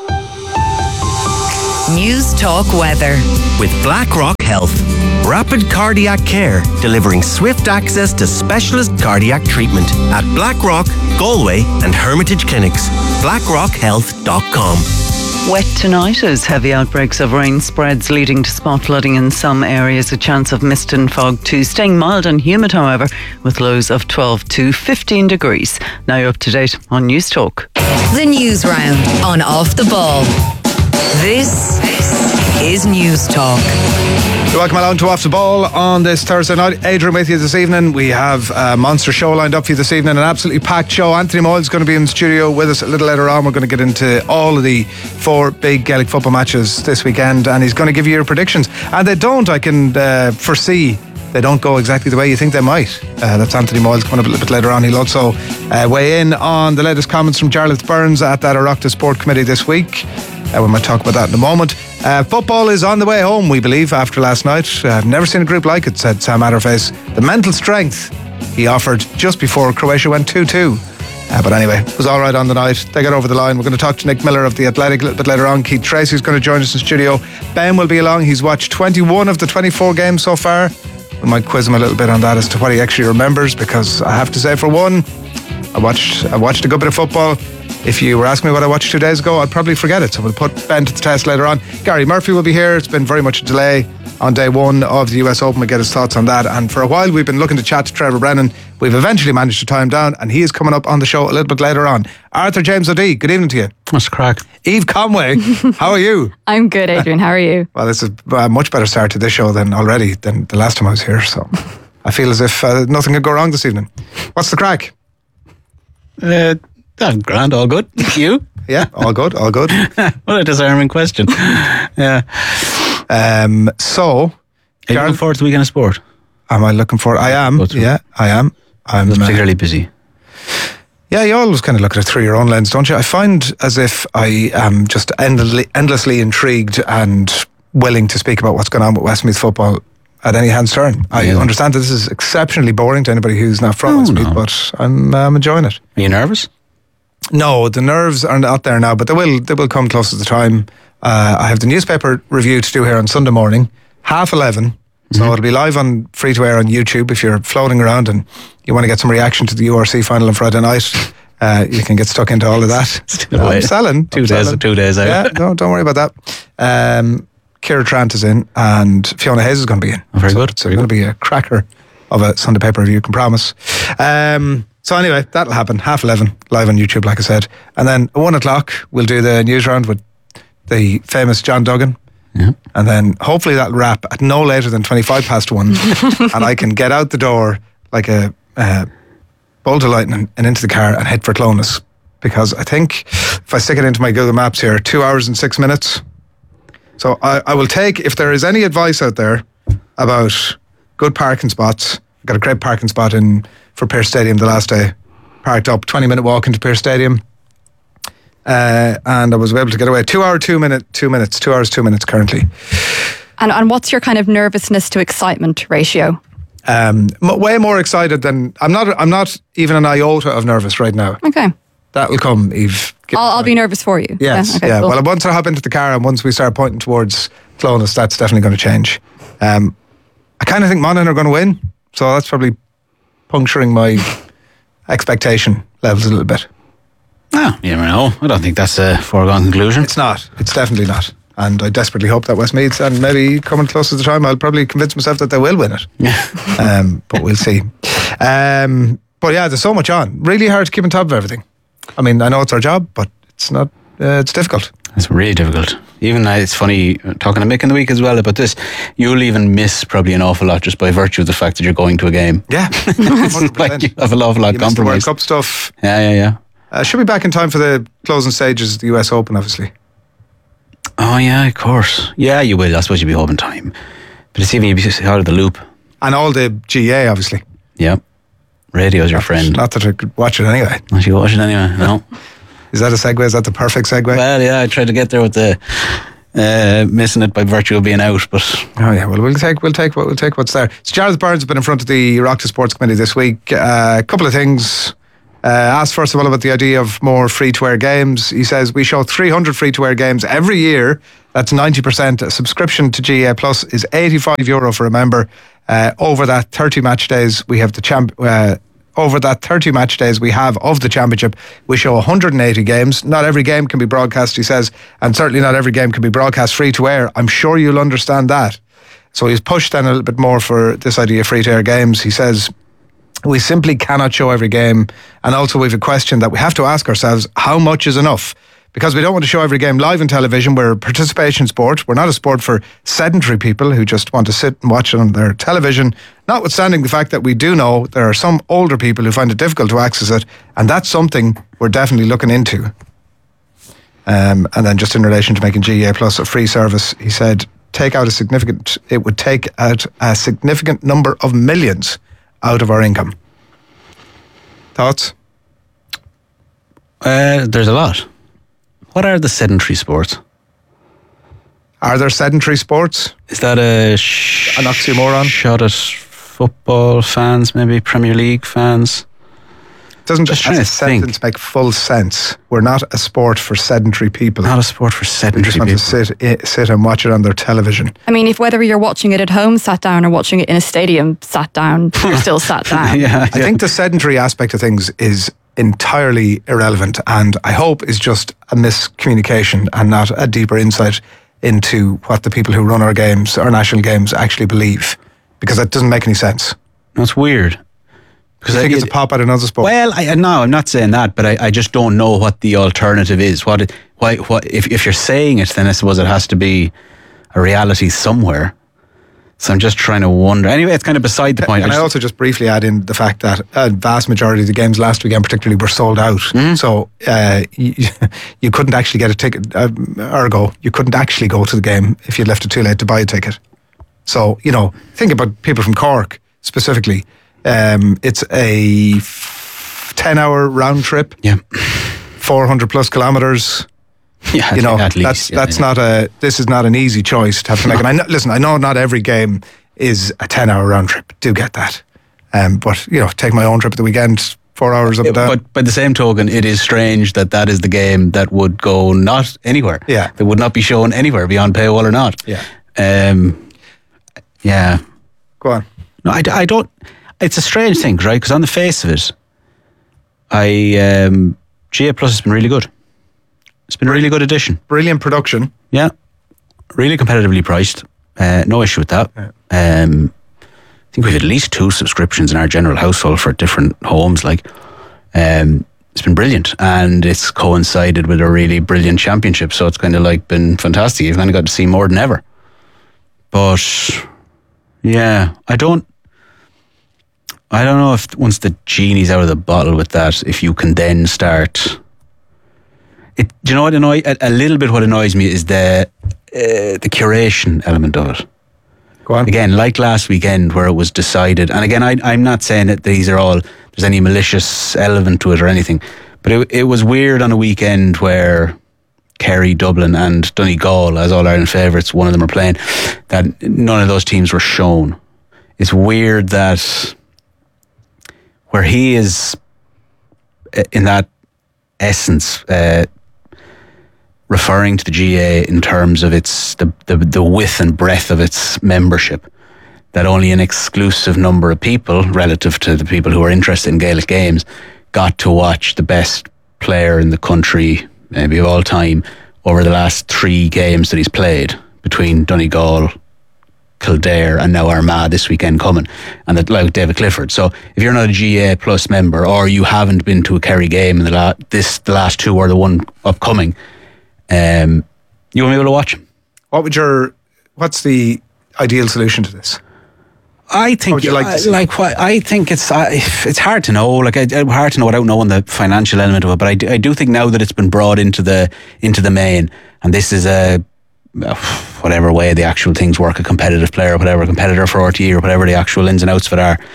News Talk Weather. With BlackRock Health. Rapid cardiac care, delivering swift access to specialist cardiac treatment at BlackRock, Galway and Hermitage Clinics. BlackRockHealth.com. Wet tonight as heavy outbreaks of rain spreads, leading to spot flooding in some areas. A chance of mist and fog too. Staying mild and humid, however, with lows of 12 to 15 degrees. Now you're up to date on News Talk. The News Round on Off the Ball. This is News Talk. Welcome along to Off the Ball on this Thursday night. Adrian with you this evening. We have a monster show lined up for you this evening, an absolutely packed show. Anthony Moyle is going to be in the studio with us a little later on. We're going to get into all of the 4 big Gaelic football matches this weekend, and he's going to give you your predictions. And they don't, I can foresee, they don't go exactly the way you think they might. That's Anthony Moyles coming up a little bit later on. He'll also weigh in on the latest comments from Jarlath Burns at that Oireachtas Sport Committee this week. We might talk about that in a moment. Football is on the way home, we believe, after last night. I've never seen a group like it, said Sam Atterface. The mental strength he offered just before Croatia went 2-2. But anyway, it was all right on the night. They got over the line. We're going to talk to Nick Miller of The Athletic a little bit later on. Keith Tracy's going to join us in studio. Ben will be along. He's watched 21 of the 24 games so far. We might quiz him a little bit on that as to what he actually remembers, because I have to say, for one, I watched a good bit of football. If you were asking me what I watched 2 days ago, I'd probably forget it. So we'll put Ben to the test later on. Gary Murphy will be here. It's been very much a delay on day 1 of the US Open. We'll get his thoughts on that. And for a while, we've been looking to chat to Trevor Brennan. We've eventually managed to tie him down, and he is coming up on the show a little bit later on. Arthur James O'Dea, good evening to you. What's the crack? Eve Conway, how are you? I'm good, Adrian. How are you? Well, this is a much better start to this show than the last time I was here. So I feel as if nothing could go wrong this evening. What's the crack? I'm grand, all good. You? Yeah, all good. What a disarming question. Yeah. So, are you looking forward to the weekend of sport? Am I looking forward? I am. Yeah, I am. I'm particularly busy. Yeah, you always kind of look at it through your own lens, don't you? I find as if I am just endlessly intrigued and willing to speak about what's going on with Westmeath football at any hand's turn. I understand that this is exceptionally boring to anybody who's not from Westmeath, but I'm enjoying it. Are you nervous? No, the nerves are not there now, but they will come close to the time. I have the newspaper review to do here on Sunday morning, 11:30. So it'll be live on free to air on YouTube. If you're floating around and you want to get some reaction to the URC final on Friday night, you can get stuck into all of that. I'm selling. 2 days out. Yeah, don't worry about that. Ciara Trant is in, and Fiona Hayes is going to be in. Oh, very good. So it's going to be a cracker of a Sunday paper review, can promise. So anyway, that'll happen, 11:30, live on YouTube, like I said. And then at 1:00, we'll do the news round with the famous John Duggan. Yeah. And then hopefully that'll wrap at no later than 1:25, and I can get out the door like a bolt of lightning and into the car and head for Clones. Because I think if I stick it into my Google Maps here, 2 hours and 6 minutes. So I will take, if there is any advice out there about good parking spots. I got a great parking spot for Pearse Stadium the last day. Parked up, 20-minute walk into Pearse Stadium. And I was able to get away. 2 hours, 2 minutes currently. And what's your kind of nervousness to excitement ratio? Way more excited than I'm not even an iota of nervous right now. Okay. That'll come, Eve. I'll be nervous for you. Yes. Okay, yeah. cool. Well, once I hop into the car and once we start pointing towards Clones, that's definitely going to change. I kind of think Monaghan are going to win, so that's probably puncturing my expectation levels a little bit. No, you never know. I don't think that's a foregone conclusion. It's not. It's definitely not. And I desperately hope that Westmeath, and maybe coming close to the time, I'll probably convince myself that they will win it. But we'll see. But yeah, there's so much on. Really hard to keep on top of everything. I mean, I know it's our job, but it's not. It's difficult. It's really difficult. Even it's funny talking to Mick in the week as well about this. You'll even miss probably an awful lot just by virtue of the fact that you're going to a game. Yeah, it's like you have an awful lot compromised. World Cup stuff. Yeah. Should be back in time for the closing stages of the US Open, obviously. Oh, yeah, of course. Yeah, you will. I suppose you'll be home in time. But it's even you'll be out of the loop. And all the GA, obviously. Yeah. Radio's your friend. Not that I could watch it anyway. Not you watch it anyway, no. Is that a segue? Is that the perfect segue? Well, yeah, I tried to get there with the missing it by virtue of being out, but... Oh, yeah, well, we'll take what's there. So Jarlath Burns has been in front of the Oireachtas Sports Committee this week. A couple of things. Asked first of all about the idea of more free-to-air games. He says, we show 300 free-to-air games every year. That's 90%. A subscription to GA Plus is €85 for a member. Over that 30 match days, we have over that 30 match days we have of the championship, we show 180 games. Not every game can be broadcast, he says, and certainly not every game can be broadcast free-to-air. I'm sure you'll understand that. So he's pushed then a little bit more for this idea of free-to-air games. He says, we simply cannot show every game. And also we have a question that we have to ask ourselves, how much is enough? Because we don't want to show every game live on television. We're a participation sport. We're not a sport for sedentary people who just want to sit and watch it on their television, notwithstanding the fact that we do know there are some older people who find it difficult to access it, and that's something we're definitely looking into. And then just in relation to making GA Plus a free service, he said, it would take out a significant number of millions out of our income. Thoughts? There's a lot. What are the sedentary sports? Are there sedentary sports? Is that an oxymoron? Shot at football fans, maybe Premier League fans? Doesn't just as a sentence make full sense? We're not a sport for sedentary people. Not a sport for sedentary people. They just want to sit and watch it on their television. I mean, if whether you're watching it at home, sat down, or watching it in a stadium, sat down, you're still sat down. I think the sedentary aspect of things is entirely irrelevant, and I hope is just a miscommunication and not a deeper insight into what the people who run our games, our national games, actually believe, because that doesn't make any sense. No, it's weird. Because I think it's a pop at another sport. Well, no, I'm not saying that, but I just don't know what the alternative is. If you're saying it, then I suppose it has to be a reality somewhere. So I'm just trying to wonder. Anyway, it's kind of beside the point. Can I also just briefly add in the fact that a vast majority of the games last weekend particularly were sold out. So you couldn't actually get a ticket, ergo, you couldn't actually go to the game if you left it too late to buy a ticket. So, think about people from Cork specifically. It's a 10-hour round trip. Yeah. 400 plus kilometres. Yeah, at least. This is not an easy choice to have to make. And I know not every game is a 10-hour round trip. Do get that. But, take my own trip at the weekend, 4 hours up and down. But by the same token, it is strange that is the game that would go not anywhere. Yeah. That would not be shown anywhere beyond paywall or not. Yeah. Yeah. Go on. No, I don't. It's a strange thing, right? Because on the face of it, GA Plus has been really good. It's been a really good addition. Brilliant production. Yeah. Really competitively priced. No issue with that. Yeah. I think we have at least 2 subscriptions in our general household for different homes. It's been brilliant, and it's coincided with a really brilliant championship. So it's kind of been fantastic. You've kind of got to see more than ever. But yeah, I don't know if once the genie's out of the bottle with that, if you can then start. Do you know what a little bit what annoys me is the curation element of it. Go on. Again, like last weekend where it was decided, and again, I'm not saying that there's any malicious element to it or anything, but it was weird on a weekend where Kerry, Dublin and Donegal, as All-Ireland favourites, one of them are playing, that none of those teams were shown. It's weird that where he is in that essence referring to the GA in terms of its the width and breadth of its membership, that only an exclusive number of people relative to the people who are interested in Gaelic games got to watch the best player in the country, maybe of all time, over the last 3 games that he's played between Donegal, Kildare and now Armagh this weekend coming, and that like David Clifford. So if you're not a GA Plus member or you haven't been to a Kerry game in the last 2 or the one upcoming, you won't be able to watch him. What's the ideal solution to this? I think I think it's hard to know. Like hard to know without knowing the financial element of it. But I do think now that it's been brought into the main, and this is whatever way the actual things work, a competitive player, whatever, competitor for RTE or whatever the actual ins and outs of it are.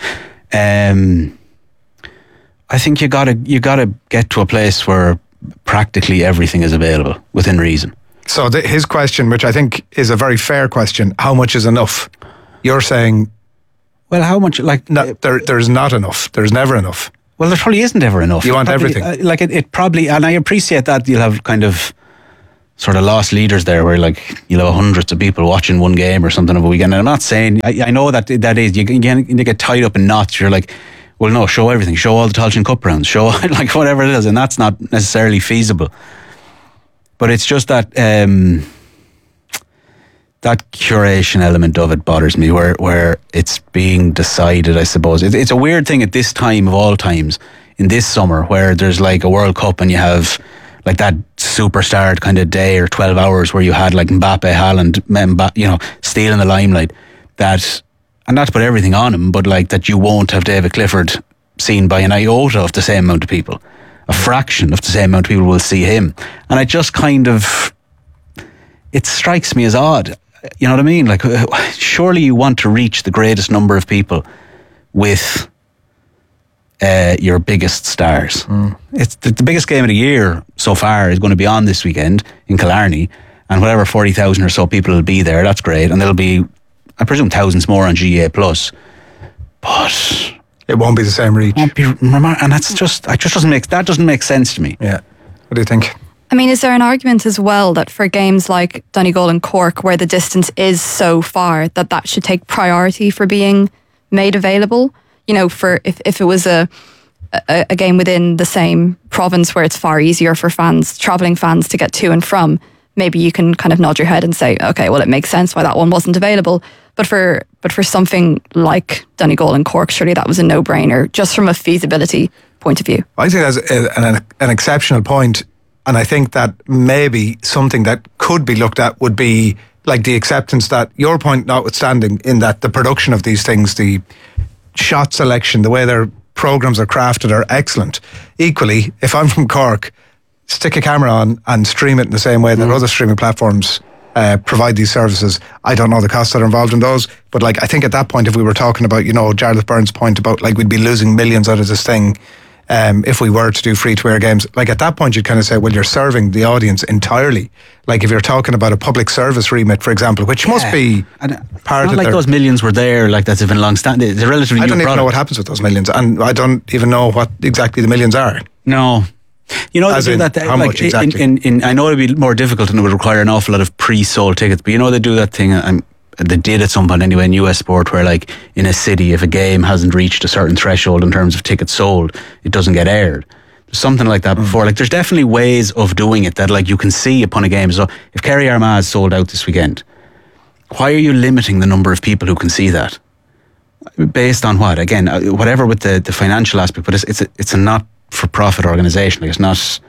I think you gotta get to a place where practically everything is available within reason. So his question, which I think is a very fair question, how much is enough? You're saying, well, how much? Like, no, there's not enough. There's never enough. Well, there probably isn't ever enough. You want probably, everything. It probably, and I appreciate that you'll have kind of sort of lost leaders there, where like you'll have hundreds of people watching one game or something of a weekend. And I'm not saying I know that is you get tied up in knots. You're like, well, no, show everything. Show all the Tailteann Cup rounds. Show like whatever it is, and that's not necessarily feasible. But it's just that that curation element of it bothers me, where it's being decided, I suppose. It's a weird thing at this time of all times, in this summer, where there's like a World Cup and you have like that superstar kind of day or 12 hours where you had like Mbappe, Haaland, stealing the limelight. That, and not to put everything on him, but like that you won't have David Clifford seen by an iota of the same amount of people. A fraction of the same amount of people will see him. And I just kind of, it strikes me as odd. You know what I mean? Like, surely you want to reach the greatest number of people with your biggest stars. It's the biggest game of the year so far is going to be on this weekend in Killarney, and whatever 40,000 or so people will be there. That's great, and there'll be, I presume, thousands more on GA Plus, but it won't be the same reach. And that's just, that doesn't make sense to me. Yeah. What do you think? I mean, is there an argument as well that for games like Donegal and Cork, where the distance is so far, that should take priority for being made available? You know, for if it was a game within the same province where it's far easier for travelling fans to get to and from, maybe you can kind of nod your head and say, okay, well, it makes sense why that one wasn't available. But for something like Donegal and Cork, surely that was a no-brainer, just from a feasibility point of view. I think that's an exceptional point. And I think that maybe something that could be looked at would be like the acceptance that, your point notwithstanding, in that the production of these things, the shot selection, the way their programmes are crafted are excellent. Equally, if I'm from Cork, stick a camera on and stream it in the same way that other streaming platforms provide these services. I don't know the costs that are involved in those, but like, I think at that point, if we were talking about, Jarlath Byrne's point about like we'd be losing millions out of this thing, if we were to do free-to-air games, like at that point you'd kind of say, well, you're serving the audience entirely. Like if you're talking about a public service remit, for example, which must be part of it. Not like those millions were there, like that's even long-standing. It's a relatively new product. I don't even know what happens with those millions, and I don't even know what exactly the millions are. No. You know, they do that. How much exactly? I know it'd be more difficult and it would require an awful lot of pre-sold tickets, but they do that thing, and they did at some point anyway in US sport, where like in a city, if a game hasn't reached a certain threshold in terms of tickets sold, it doesn't get aired. There's something like that before. Like there's definitely ways of doing it that like you can see upon a game. So if Kerry Armagh is sold out this weekend, why are you limiting the number of people who can see that? Based on what? Again, whatever with the financial aspect, but it's a not-for-profit organisation. Like it's not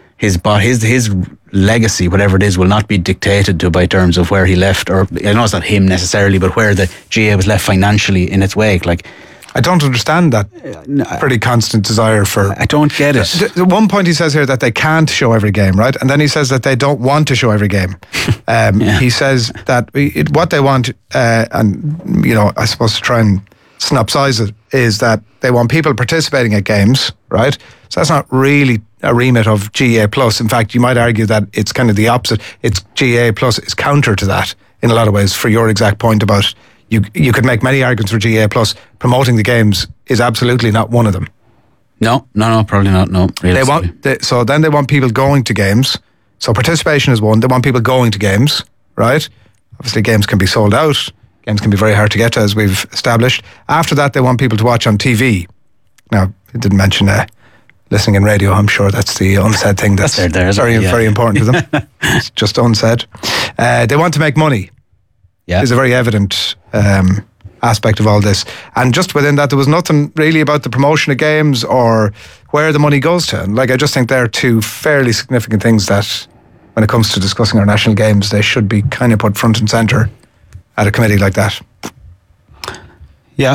his legacy, whatever it is, will not be dictated to by terms of where he left, or I know it's not him necessarily, but where the GA was left financially in its wake. Like, I don't understand that pretty constant desire for... I don't get it. At one point he says here that they can't show every game, right? And then he says that they don't want to show every game. He says that what they want, and, I suppose to try and synopsize it, is that they want people participating at games, right? So that's not really a remit of GA Plus. In fact, you might argue that it's kind of the opposite. It's GA Plus is counter to that in a lot of ways, for your exact point about... You could make many arguments for GA Plus. Promoting the games is absolutely not one of them. No, probably not. No, so then they want people going to games. So participation is one. They want people going to games, right? Obviously, games can be sold out. Games can be very hard to get to, as we've established. After that, they want people to watch on TV. Now, it didn't mention listening in radio. I'm sure that's the unsaid thing that's very important to them. It's just unsaid. They want to make money. Yeah. Is a very evident aspect of all this. And just within that, there was nothing really about the promotion of games or where the money goes to. And like, I just think they're two fairly significant things that, when it comes to discussing our national games, they should be kind of put front and centre at a committee like that. Yeah.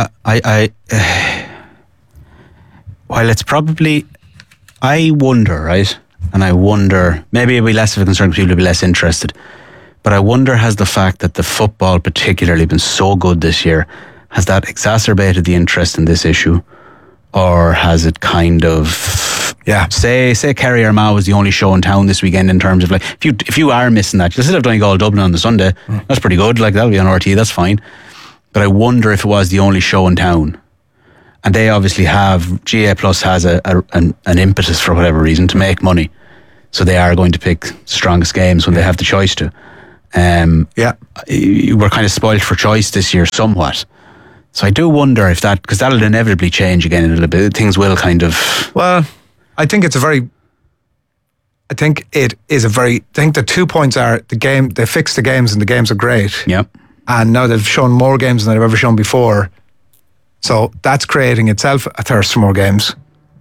While it's probably, I wonder, right? And I wonder, maybe it'll be less of a concern, people will be less interested. But I wonder, has the fact that the football particularly been so good this year, has that exacerbated the interest in this issue? Or has it kind of, say Kerry Armagh was the only show in town this weekend in terms of like, if you are missing that, you'll still have Donegal Dublin on the Sunday. That's pretty good, like that'll be on RTÉ, that's fine. But I wonder if it was the only show in town. And they obviously have, GA Plus has an impetus for whatever reason to make money. So they are going to pick strongest games when they have the choice to. We're kind of spoiled for choice this year somewhat. So I do wonder if that, because that'll inevitably change again in a little bit. Things will kind of... Well, I think the 2 points are the game, they fixed the games and the games are great. Yep. And now they've shown more games than they've ever shown before. So that's creating itself a thirst for more games.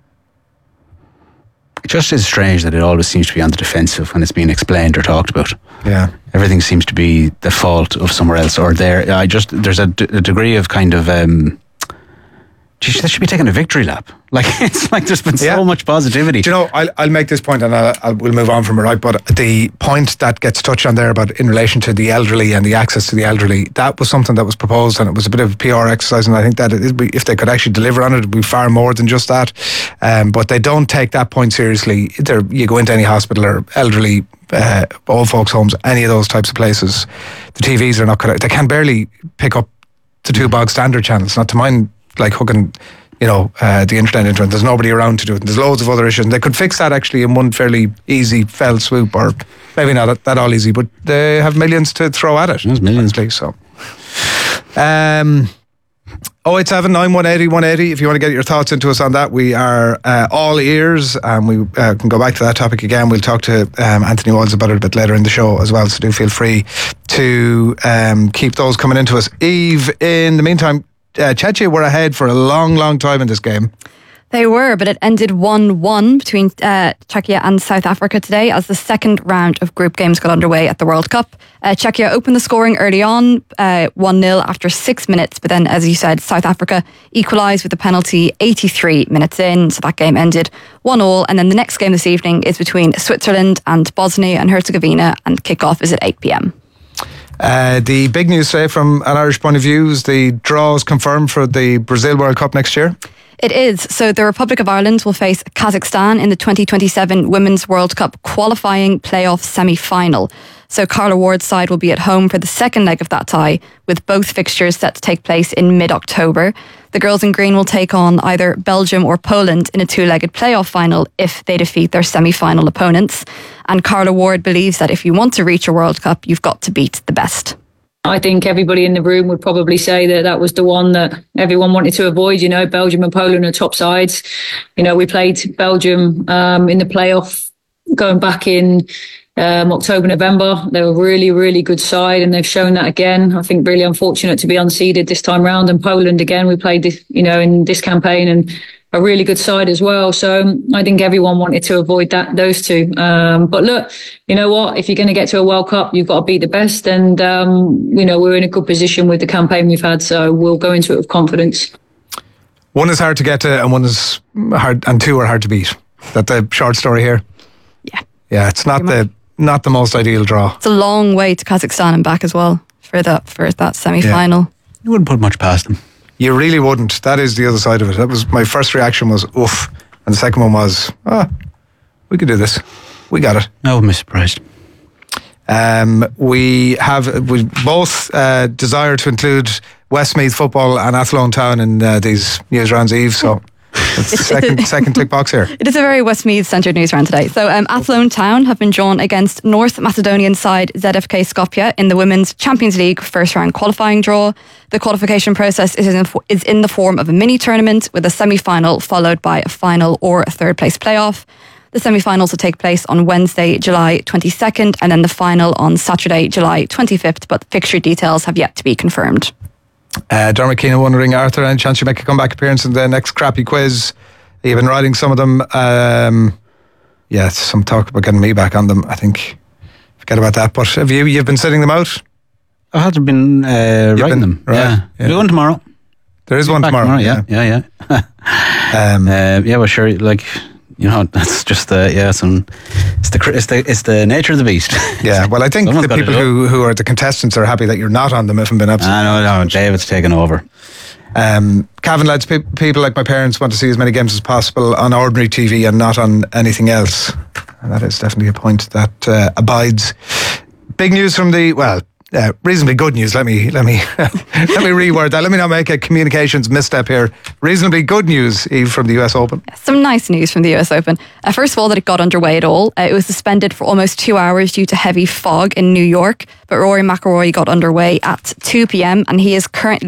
It just is strange that it always seems to be on the defensive when it's being explained or talked about. Yeah. Everything seems to be the fault of somewhere else or there. There's a degree of kind of, they should be taking a victory lap. Like, it's like there's been so much positivity. Do you know, I'll make this point and we'll move on from it, right? But the point that gets touched on there about in relation to the elderly and the access to the elderly, that was something that was proposed and it was a bit of a PR exercise, and I think that if they could actually deliver on it, it would be far more than just that. But they don't take that point seriously. You go into any hospital or elderly old folks' homes, any of those types of places, the TVs are not correct. They can barely pick up the two bog standard channels, not to mind like hooking, the internet into it. There's nobody around to do it. There's loads of other issues. And they could fix that actually in one fairly easy fell swoop, or maybe not that all easy, but they have millions to throw at it. There's millions. So 087 918 180 if you want to get your thoughts into us on that. We are all ears, and we can go back to that topic again. We'll talk to Anthony Walls about it a bit later in the show as well, so do feel free to keep those coming into us. Eve, in the meantime, Czechia were ahead for a long, long time in this game. They were, but it ended 1-1 between Czechia and South Africa today as the second round of group games got underway at the World Cup. Czechia opened the scoring early on, 1-0 after 6 minutes, but then, as you said, South Africa equalised with a penalty 83 minutes in, so that game ended 1-1. And then the next game this evening is between Switzerland and Bosnia and Herzegovina, and kickoff is at 8 p.m. The big news today from an Irish point of view is the draw is confirmed for the Brazil World Cup next year. It is. So the Republic of Ireland will face Kazakhstan in the 2027 Women's World Cup qualifying playoff semi-final. So Carla Ward's side will be at home for the second leg of that tie, with both fixtures set to take place in mid-October. The girls in green will take on either Belgium or Poland in a two-legged playoff final if they defeat their semi-final opponents. And Carla Ward believes that if you want to reach a World Cup, you've got to beat the best. I think everybody in the room would probably say that was the one that everyone wanted to avoid. Belgium and Poland are top sides. We played Belgium in the playoff going back in October, November. They were a really, really good side, and they've shown that again. I think really unfortunate to be unseeded this time round. And Poland again, we played this, in this campaign, and a really good side as well. So I think everyone wanted to avoid those two. But look, you know what? If you're going to get to a World Cup, you've got to beat the best. And, we're in a good position with the campaign we've had. So we'll go into it with confidence. One is hard to get to and one is hard, and two are hard to beat. Is that the short story here? Yeah. Yeah, it's not the most ideal draw. It's a long way to Kazakhstan and back as well for that semi-final. Yeah. You wouldn't put much past them. You really wouldn't. That is the other side of it. That was my first reaction was oof, and the second one was we could do this. We got it. I wouldn't be surprised. We both desire to include Westmeath football and Athlone Town in these news rounds, Eve. So it's the second tick box here. It is a very Westmeath centred news round today. So Athlone Town have been drawn against North Macedonian side ZFK Skopje in the Women's Champions League first round qualifying draw. The qualification process is in the form of a mini tournament with a semi-final followed by a final or a third place playoff. The semi-finals will take place on Wednesday, July 22nd, and then the final on Saturday, July 25th, but fixture details have yet to be confirmed. Dermot Keenan wondering, Arthur, any chance you make a comeback appearance in the next crappy quiz? You've been writing some of them. Some talk about getting me back on them, I think. Forget about that. But you've been sitting them out? I had been writing them. Right. Yeah. We'll do one tomorrow. There is one tomorrow. Yeah. Well, sure. Like, you know, that's just it's the nature of the beast. Yeah. Well, I think the people who are the contestants are happy that you're not on them. If I'm being absolutely. No, David's taken over. Cavan lads, people like my parents want to see as many games as possible on ordinary TV and not on anything else. And that is definitely a point that abides. Big news from reasonably good news. Let me reword that. Let me not make a communications misstep here. Reasonably good news, Eve, from the US Open. Some nice news from the US Open. First of all, that it got underway at all. It was suspended for almost 2 hours due to heavy fog in New York. But Rory McIlroy got underway at 2 p.m. and he is currently